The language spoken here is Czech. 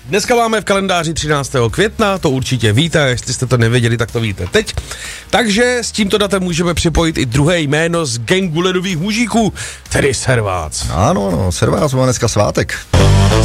Dneska máme v kalendáři 13. května, to určitě víte, jestli jste to nevěděli, tak to víte teď. Takže s tímto datem můžeme připojit i druhé jméno z gangu ledových mužíků, tedy Servác. Ano, Servác má dneska svátek.